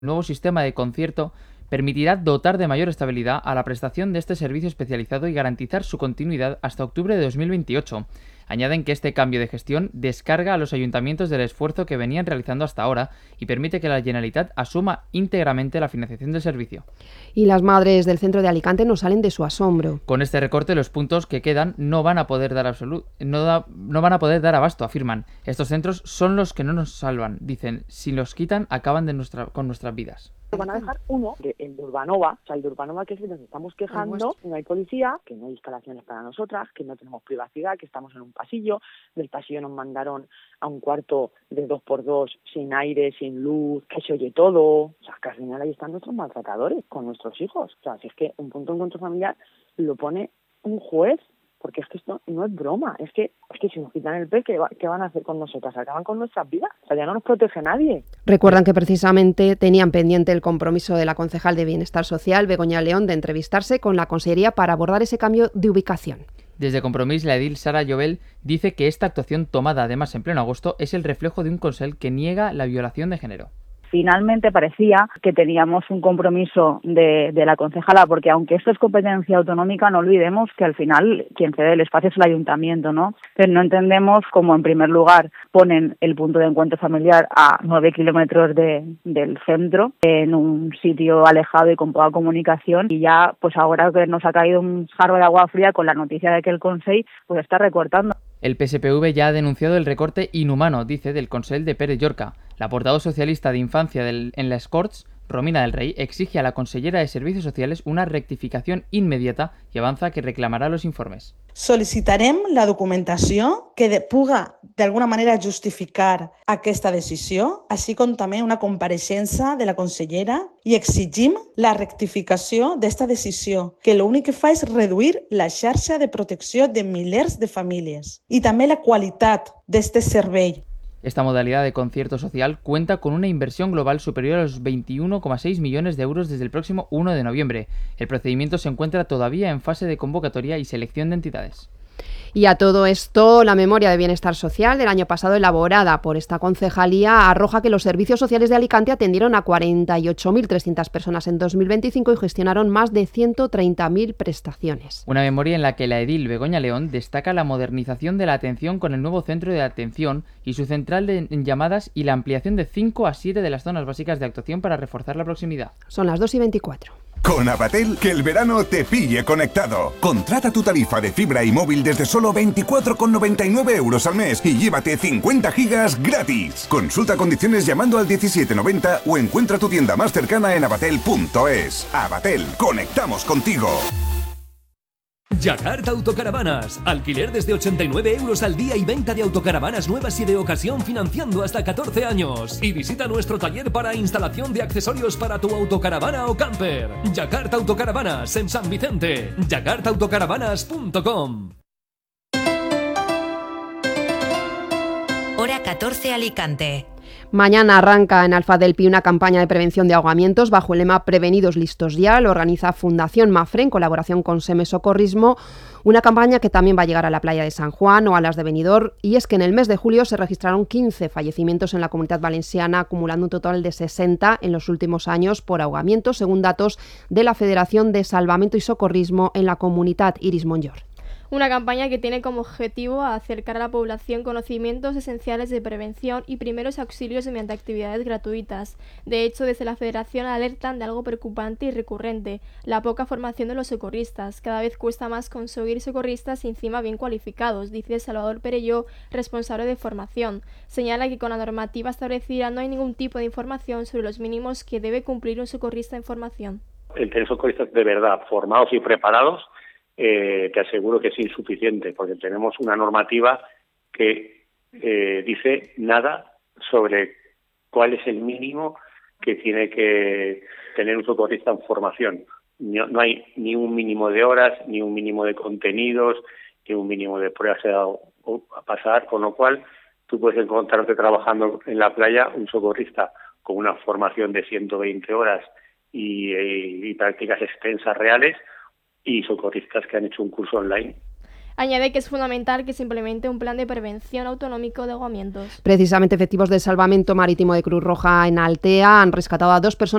El nuevo sistema de concierto permitirá dotar de mayor estabilidad a la prestación de este servicio especializado y garantizar su continuidad hasta octubre de 2028. Añaden que este cambio de gestión descarga a los ayuntamientos del esfuerzo que venían realizando hasta ahora y permite que la Generalitat asuma íntegramente la financiación del servicio. Y las madres del centro de Alicante no salen de su asombro. Con este recorte, los puntos que quedan no van a poder dar no van a poder dar abasto, afirman. Estos centros son los que no nos salvan, dicen. Si los quitan, acaban con nuestras vidas. Van a dejar uno, el de Urbanova, o sea, el de Urbanova, que es el que nos estamos quejando, no hay policía, que no hay instalaciones para nosotras, que no tenemos privacidad, que estamos en un pasillo, del pasillo nos mandaron a un cuarto de 2x2, sin aire, sin luz, que se oye todo, o sea, que al final ahí están nuestros maltratadores con nuestros hijos, o sea, si es que un punto de encuentro familiar lo pone un juez, porque es que esto no es broma, es que si nos quitan el PER, ¿qué van a hacer con nosotras? Acaban con nuestras vidas, o sea, ya no nos protege nadie. Recuerdan que precisamente tenían pendiente el compromiso de la concejal de Bienestar Social, Begoña León, de entrevistarse con la Consellería para abordar ese cambio de ubicación. Desde Compromís, la edil Sara Llobel dice que esta actuación tomada además en pleno agosto es el reflejo de un Consell que niega la violación de género. Finalmente parecía que teníamos un compromiso de la concejala, porque aunque esto es competencia autonómica, no olvidemos que al final quien cede el espacio es el ayuntamiento, ¿no? Pero no entendemos cómo, en primer lugar, ponen el punto de encuentro familiar a 9 kilómetros del centro, en un sitio alejado y con poca comunicación, y ya, pues ahora que nos ha caído un jarro de agua fría con la noticia de que el Consell pues está recortando. El PSPV ya ha denunciado el recorte inhumano, dice, del Consell de Pérez Llorca. La portavoz socialista de Infancia en les Corts, Romina del Rey, exige a la consellera de Servicios Sociales una rectificació inmediata i avança que reclamarà los informes. Sol·licitarem la documentació que puga d'alguna manera justificar aquesta decisió, així com també una compareixença de la consellera, i exigim la rectificació d'esta decisió, que l'únic que fa és reduir la xarxa de protecció de milers de famílies i també la qualitat d'este servei. Esta modalidad de concierto social cuenta con una inversión global superior a los 21,6 millones de euros desde el próximo 1 de noviembre. El procedimiento se encuentra todavía en fase de convocatoria y selección de entidades. Y a todo esto, la memoria de bienestar social del año pasado, elaborada por esta concejalía, arroja que los servicios sociales de Alicante atendieron a 48.300 personas en 2025 y gestionaron más de 130.000 prestaciones. Una memoria en la que la edil Begoña León destaca la modernización de la atención con el nuevo centro de atención y su central en llamadas y la ampliación de 5 a 7 de las zonas básicas de actuación para reforzar la proximidad. Son las 2:24. Con Avatel, que el verano te pille conectado. Contrata tu tarifa de fibra y móvil desde solo 24,99 euros al mes y llévate 50 gigas gratis. Consulta condiciones llamando al 1790 o encuentra tu tienda más cercana en avatel.es. Avatel, conectamos contigo. Jacart Autocaravanas. Alquiler desde 89 euros al día y venta de autocaravanas nuevas y de ocasión financiando hasta 14 años. Y visita nuestro taller para instalación de accesorios para tu autocaravana o camper. Jacart Autocaravanas en San Vicente. jacartautocaravanas.com. Hora 14 Alicante. Mañana arranca en Alfa del Pi una campaña de prevención de ahogamientos bajo el lema Prevenidos Listos Ya. Lo organiza Fundación Mafre en colaboración con Seme Socorrismo. Una campaña que también va a llegar a la playa de San Juan o a las de Benidorm. Y es que en el mes de julio se registraron 15 fallecimientos en la Comunitat Valenciana, acumulando un total de 60 en los últimos años por ahogamientos, según datos de la Federación de Salvamento y Socorrismo en la Comunitat. Iris Monllor. Una campaña que tiene como objetivo acercar a la población conocimientos esenciales de prevención y primeros auxilios mediante actividades gratuitas. De hecho, desde la Federación alertan de algo preocupante y recurrente, la poca formación de los socorristas. Cada vez cuesta más conseguir socorristas y encima bien cualificados, dice Salvador Perelló, responsable de formación. Señala que con la normativa establecida no hay ningún tipo de información sobre los mínimos que debe cumplir un socorrista en formación. El tener socorristas de verdad formados y preparados te aseguro que es insuficiente, porque tenemos una normativa que dice nada sobre cuál es el mínimo que tiene que tener un socorrista en formación. No hay ni un mínimo de horas, ni un mínimo de contenidos, ni un mínimo de pruebas a pasar, con lo cual tú puedes encontrarte trabajando en la playa un socorrista con una formación de 120 horas y prácticas extensas reales, y socorristas que han hecho un curso online. Añade que es fundamental que se implemente un plan de prevención autonómico de ahogamientos. Precisamente efectivos del Salvamento Marítimo de Cruz Roja en Altea han rescatado a 2 personas